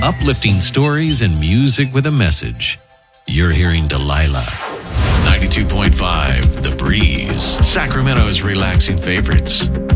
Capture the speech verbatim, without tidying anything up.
Uplifting stories and music with a message. You're hearing Delilah. ninety-two point five The Breeze. Sacramento's relaxing favorites.